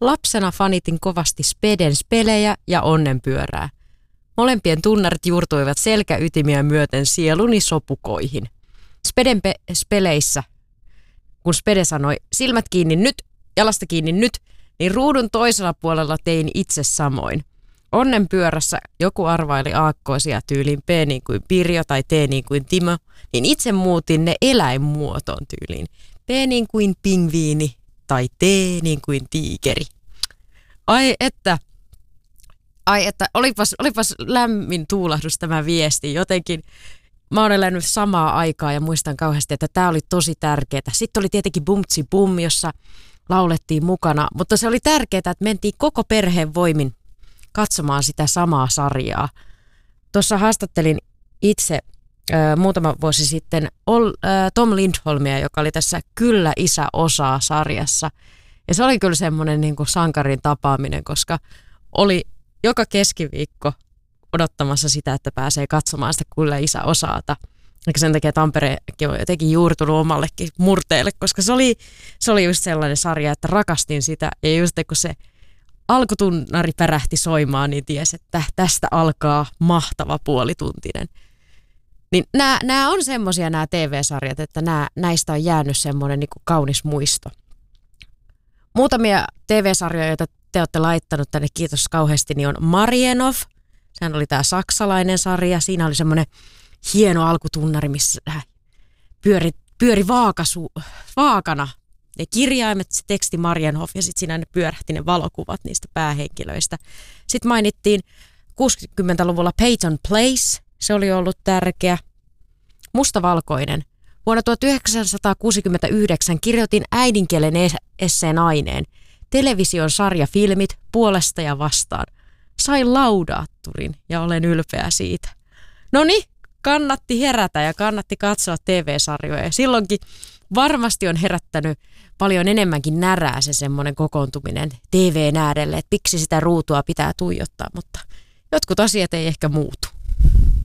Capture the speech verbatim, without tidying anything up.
Lapsena fanitin kovasti Speden spelejä ja onnenpyörää. Molempien tunnarit juurtuivat selkäytimiä myöten sieluni sopukoihin. Speden pe- speleissä, kun Spede sanoi silmät kiinni nyt, jalasta kiinni nyt, niin ruudun toisella puolella tein itse samoin. Onnenpyörässä joku arvaili aakkoisia tyyliin P niin kuin Pirjo tai T niin kuin Timo, niin itse muutin ne eläinmuotoon tyyliin. P niin kuin pingviini tai T niin kuin tiikeri. Ai että, ai että, olipas, olipas lämmin tuulahdus tämä viesti. Jotenkin mä oon elänyt samaa aikaa ja muistan kauheasti, että tämä oli tosi tärkeää. Sitten oli tietenkin Bumtsi Bum, jossa laulettiin mukana, mutta se oli tärkeää, että mentiin koko perheen voimin katsomaan sitä samaa sarjaa. Tuossa haastattelin itse ö, muutama vuosi sitten Ol, ö, Tom Lindholmia, joka oli tässä Kyllä isä osaa -sarjassa. Ja se oli kyllä semmoinen niin kuin sankarin tapaaminen, koska oli joka keskiviikko odottamassa sitä, että pääsee katsomaan sitä Kyllä isä osaata. Ja sen takia Tampereekin on jotenkin juurtunut omallekin murteelle, koska se oli, se oli just sellainen sarja, että rakastin sitä. Ja just kun se alkutunnari pärähti soimaan, niin ties, että tästä alkaa mahtava puolituntinen. Niin nämä, nämä on semmoisia nämä T V-sarjat, että nämä, näistä on jäänyt semmoinen niin kuin kaunis muisto. Muutamia T V-sarjoja, joita te olette laittanut tänne, kiitos kauheasti, niin on Marienhof. Sehän oli tämä saksalainen sarja. Siinä oli semmoinen hieno alkutunnari, missä pyöri, pyöri vaakasu, vaakana ne kirjaimet, se teksti Marienhof ja sitten siinä ne pyörähti ne valokuvat niistä päähenkilöistä. Sitten mainittiin kuusikymmentäluvulla Peyton Place, se oli ollut tärkeä. Mustavalkoinen. Vuonna tuhatyhdeksänsataakuusikymmentäyhdeksän kirjoitin äidinkielen esseen aineen. Television sarjafilmit puolesta ja vastaan. Sain laudaatturin ja olen ylpeä siitä. Noniin, kannatti herätä ja kannatti katsoa T V-sarjoja. Ja silloinkin varmasti on herättänyt paljon enemmänkin närää se semmoinen kokoontuminen T V:n äärelle, että miksi sitä ruutua pitää tuijottaa, mutta jotkut asiat ei ehkä muutu.